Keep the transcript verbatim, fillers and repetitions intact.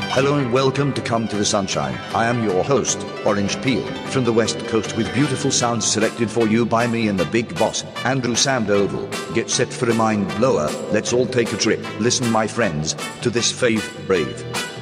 Hello and welcome to Come to the Sunshine. I am your host, Orange Peel, from the West Coast with beautiful sounds selected for you by me and the big boss, Andrew Sandoval. Get set for a mind blower. Let's all take a trip. Listen, my friends, to this Faith Brave.